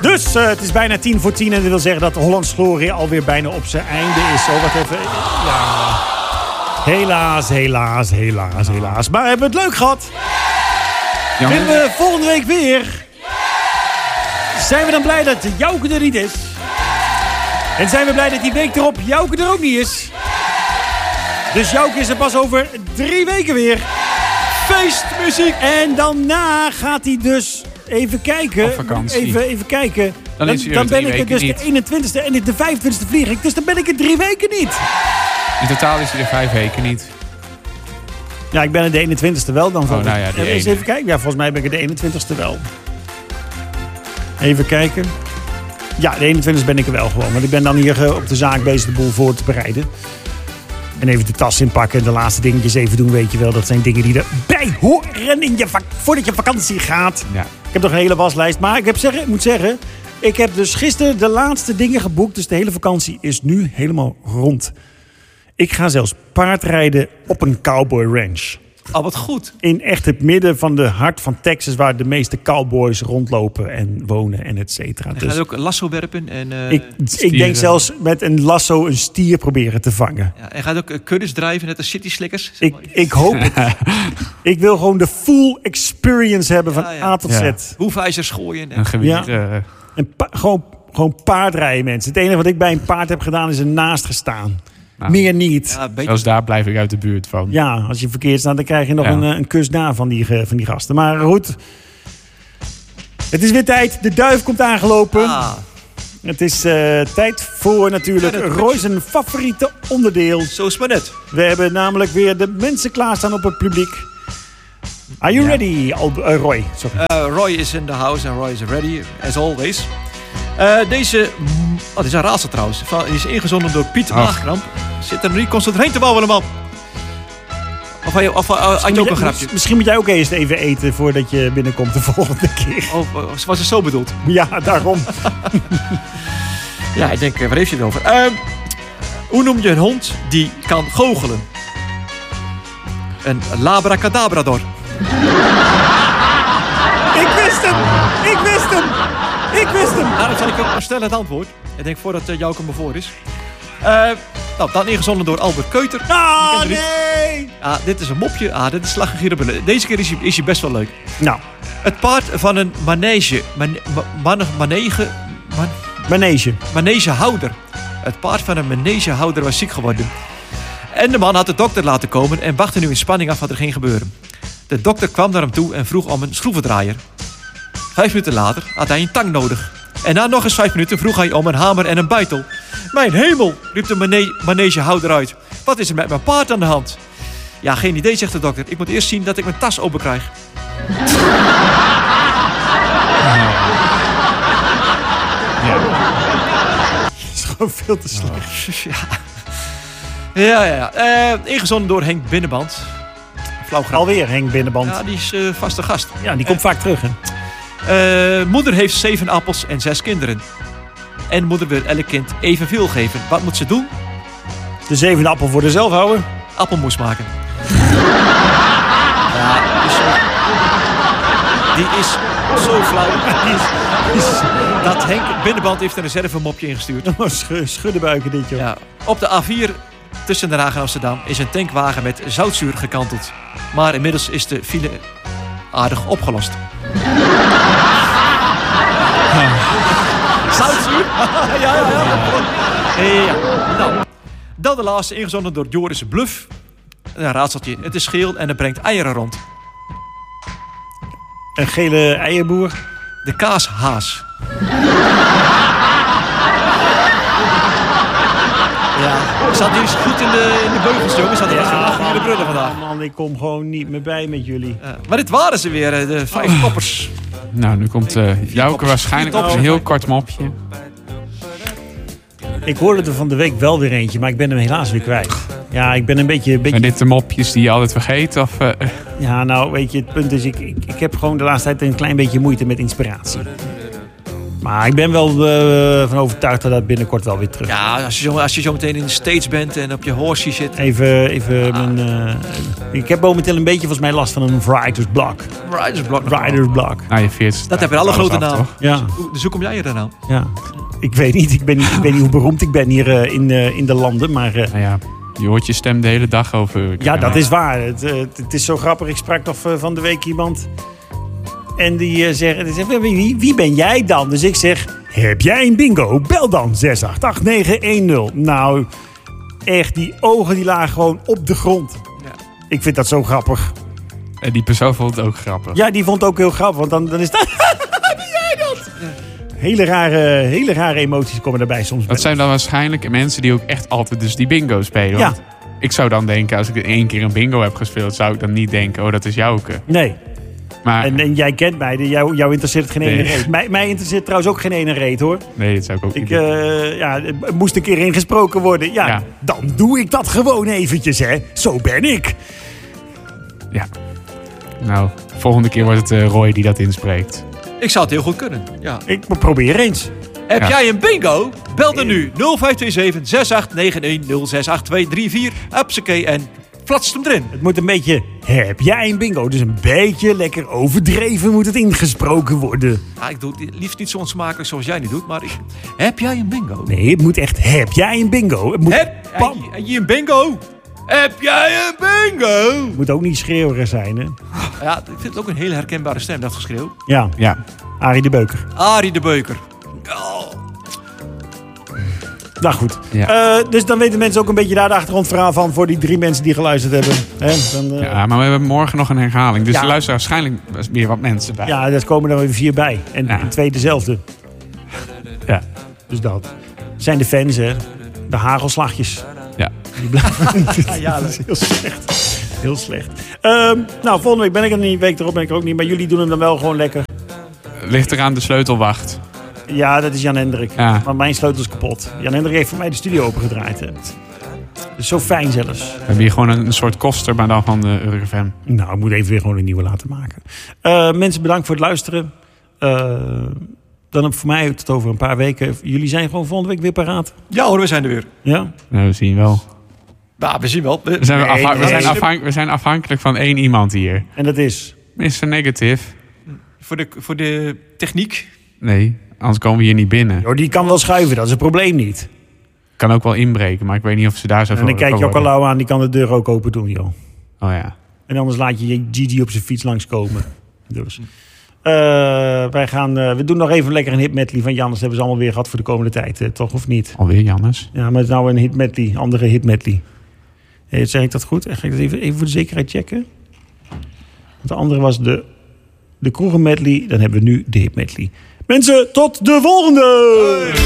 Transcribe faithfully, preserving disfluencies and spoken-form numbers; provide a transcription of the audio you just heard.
Dus uh, het is bijna tien voor tien en dat wil zeggen dat de Hollands Glorie alweer bijna op zijn einde is. Zo, wat even... Ja. Helaas, helaas, helaas, helaas. Maar hebben we het leuk gehad? Ja. Willen we volgende week weer? Zijn we dan blij dat Jouke er niet is? En zijn we blij dat die week erop Jouke er ook niet is? Dus Jouke is er pas over drie weken weer. Feestmuziek. En daarna gaat hij dus even kijken. Op vakantie. Even, even kijken. Dan, dan, dan ben ik er dus niet. de eenentwintigste en de vijfentwintigste vlieg ik. Dus dan ben ik er drie weken niet. In totaal is hij er vijf weken niet. Ja, ik ben er de eenentwintigste wel dan. Oh, nou ja, die eens even kijken. Ja, volgens mij ben ik er de eenentwintigste wel. Even kijken. Ja, de eenentwintigste ben ik er wel gewoon. Want ik ben dan hier op de zaak bezig de boel voor te bereiden. En even de tas inpakken en de laatste dingetjes even doen, weet je wel. Dat zijn dingen die erbij horen in je vak- voordat je vakantie gaat. Ja. Ik heb nog een hele waslijst. Maar ik, heb zeggen, ik moet zeggen, ik heb dus gisteren de laatste dingen geboekt. Dus de hele vakantie is nu helemaal rond. Ik ga zelfs paardrijden op een cowboy ranch. Oh, wat goed. In echt het midden van de hart van Texas, waar de meeste cowboys rondlopen en wonen en et cetera. En dus gaat ook een lasso werpen? En, uh, ik, ik denk zelfs met een lasso een stier proberen te vangen. Ja, en gaat ook uh, kuddes drijven, net als City Slickers? Ik, ik hoop het. Ik wil gewoon de full experience hebben van ja, ja. A tot Z. Ja. Hoefijzers gooien. En... Een gebied. Ja. Uh... En pa- gewoon, gewoon paardrijden, mensen. Het enige wat ik bij een paard heb gedaan is ernaast gestaan. Nou, meer niet. Ja, zelfs daar blijf ik uit de buurt van. Ja, als je verkeerd staat, dan krijg je nog ja. een, een kus na van die, van die gasten. Maar goed, het is weer tijd. De duif komt aangelopen. Ah. Het is uh, tijd voor natuurlijk Roy zijn favoriete onderdeel. Zo is maar net. We hebben namelijk weer de mensen klaarstaan op het publiek. Are you ja. ready, uh, Roy? Sorry. Uh, Roy is in the house en Roy is ready, as always. Uh, deze... Oh, dit is een raadsel trouwens. Die is ingezonden door Piet Maaskramp. Zit er niet constant heen te bouwen, man. Of had je, of, uh, had je ook een grapje? Misschien moet jij ook eerst even eten voordat je binnenkomt de volgende keer. Oh, was het zo bedoeld? Ja, daarom. Ja, ik denk, waar heeft je het over? Uh, hoe noem je een hond die kan goochelen? Een labracadabrador. Ik wist hem! Ik wist hem! Ik wist hem! Nou, dan zal ik ook maar snel het antwoord. Ik denk voordat uh, Jouke me voor is. Uh, nou, dan ingezonden door Albert Keuter. Ah, nee! Ah, dit is een mopje. Ah, dit is slag en gieren. Deze keer is hij, is hij best wel leuk. Nou. Het paard van een manege. Man, man, manege... Man, manege. Manegehouder. Het paard van een manegehouder was ziek geworden. En de man had de dokter laten komen en wachtte nu in spanning af wat er ging gebeuren. De dokter kwam naar hem toe en vroeg om een schroevendraaier. Vijf minuten later had hij een tang nodig. En na nog eens vijf minuten vroeg hij om een hamer en een buitel. Mijn hemel, riep de mane- manegehouder uit. Wat is er met mijn paard aan de hand? Ja, geen idee, zegt de dokter. Ik moet eerst zien dat ik mijn tas open krijg. Ja. Dat is gewoon veel te slecht. Ja, ja, ja. ja. Uh, ingezonden door Henk Binnenband. Flauw grap. Alweer Henk Binnenband. Ja, die is uh, vaste gast. Ja, die komt uh, vaak terug, hè? Uh, moeder heeft zeven appels en zes kinderen. En moeder wil elk kind evenveel geven. Wat moet ze doen? De zevende appel voor zichzelf houden. Appelmoes maken. Ja, die is zo... Die is zo flauw. Die is, die is, dat Henk Binnenband heeft een reservemopje ingestuurd. Oh, schuddenbuiken dit, joh. Ja, op de A vier tussen Den Haag en Amsterdam is een tankwagen met zoutzuur gekanteld. Maar inmiddels is de file aardig opgelost. Zoutzuur? ja, ja, ja. ja. Nou, dan de laatste, ingezonden door Joris Bluff. Een raadseltje. Het is geel en het brengt eieren rond. Een gele eierboer. De kaashaas. Ja, zat hier eens goed in de, in de beugels, jongens. Zat er echt ja, geen de brullen vandaag. Man, ik kom gewoon niet meer bij met jullie. Uh, maar dit waren ze weer, de vijf oh. koppers. Nou, nu komt uh, Jouke waarschijnlijk op een heel kort mopje. Ik hoorde er van de week wel weer eentje, maar ik ben hem helaas weer kwijt. Ja, ik ben een beetje... Een beetje... Zijn dit de mopjes die je altijd vergeet? Of, uh... Ja, nou, weet je, het punt is... Ik, ik, ik heb gewoon de laatste tijd een klein beetje moeite met inspiratie. Maar ik ben wel uh, van overtuigd dat dat binnenkort wel weer terug. Ja, als je, zo, als je zo meteen in de States bent en op je horsie zit. Even, even ja. mijn... Uh, ik heb momenteel een beetje volgens mij last van een writer's block. Writer's block. Writer's block. Nou, je veert, dat hebben alle grote namen. Ja. Dus hoe kom jij er dan nou? Ja. Ik weet niet. Ik, ben niet, ik weet niet hoe beroemd ik ben hier uh, in, uh, in de landen, maar... Uh, nou ja. Je hoort je stem de hele dag over. Ja, dat is waar. Het, uh, het is zo grappig. Ik sprak nog uh, van de week iemand... En die uh, zegt, die zegt wie, wie ben jij dan? Dus ik zeg, heb jij een bingo? Bel dan zes acht acht negen een nul. Nou, echt, die ogen die lagen gewoon op de grond. Ja. Ik vind dat zo grappig. En die persoon vond het ook grappig. Ja, die vond het ook heel grappig. Want dan, dan is dat... Ben jij dat? Ja. Hele rare, hele rare emoties komen daarbij soms. Dat zijn dan waarschijnlijk mensen die ook echt altijd dus die bingo spelen. Ja. Ik zou dan denken, als ik één keer een bingo heb gespeeld... zou ik dan niet denken, oh, dat is Jouke. Nee. Maar, en, en jij kent mij, de, jou, jou interesseert het geen ene nee. reet. Mij, mij interesseert trouwens ook geen ene reet, hoor. Nee, dat zou ik ook ik, niet uh, ja, het moest een keer ingesproken worden. Ja, ja, dan doe ik dat gewoon eventjes, hè. Zo ben ik. Ja. Nou, volgende keer wordt het uh, Roy die dat inspreekt. Ik zou het heel goed kunnen, ja. Ik probeer eens. Heb ja. jij een bingo? Bel dan nu nul vijf twee zeven zes acht negen een nul zes acht twee drie vier. Upsakee en... Platst hem erin. Het moet een beetje, heb jij een bingo? Dus een beetje lekker overdreven moet het ingesproken worden. Ja, ik doe het liefst niet zo onsmakelijk zoals jij nu doet, maar ik, heb jij een bingo? Nee, het moet echt, heb jij een bingo? Het moet, heb jij een bingo? Heb jij een bingo? Het moet ook niet schreeuwerig zijn, hè? Ja, ik vind het ook een hele herkenbare stem, dat geschreeuw. Ja, ja. Arie de Beuker. Arie de Beuker. Oh. Nou goed, ja. uh, dus dan weten mensen ook een beetje daar de achtergrondverhaal van... voor die drie mensen die geluisterd hebben. He, dan, uh... Ja, maar we hebben morgen nog een herhaling. Dus ja. er luisteren waarschijnlijk weer wat mensen bij. Ja, daar komen er weer vier bij. En, ja. en twee dezelfde. Ja, dus dat. Zijn de fans, hè. De hagelslagjes. Ja. Die blijven ja, dat is heel slecht. Heel slecht. Um, nou, volgende week ben ik er niet. Week erop ben ik er ook niet. Maar jullie doen hem dan wel gewoon lekker. Ligt eraan de sleutelwacht. Ja, dat is Jan Hendrik. Ja. Maar mijn sleutel is kapot. Jan Hendrik heeft voor mij de studio opengedraaid. Hè. Dus zo fijn zelfs. We hebben hier gewoon een, een soort koster, maar dan van de Eurofem. Nou, ik moet even weer gewoon een nieuwe laten maken. Uh, mensen, bedankt voor het luisteren. Uh, dan voor mij tot over een paar weken. Jullie zijn gewoon volgende week weer paraat. Ja hoor, we zijn er weer. Ja? Nou, we zien wel. Nou, we zien wel. We, we, zijn, nee, afhan- nee, we, zijn, nee. afhan- we zijn afhankelijk van één iemand hier. En dat is? mister Negative. Voor de, voor de techniek? Nee, anders komen we hier niet binnen. Jo, die kan wel schuiven, dat is het probleem niet. Kan ook wel inbreken, maar ik weet niet of ze daar zo en voor dan kijk je ook al lauw aan, die kan de deur ook open doen, joh. Oh ja. En anders laat je Gigi op zijn fiets langskomen. Dus. Uh, wij gaan, uh, we doen nog even lekker een hit medley van Jannes. Dat hebben ze allemaal weer gehad voor de komende tijd, uh, toch? Of niet? Alweer Jannes? Ja, maar het is nou een hit medley, andere hit medley. Hey, zeg ik dat goed? Ga ik dat even, even voor de zekerheid checken? Want de andere was de, de kroegen medley. Dan hebben we nu de hit medley. Mensen, tot de volgende! Hey.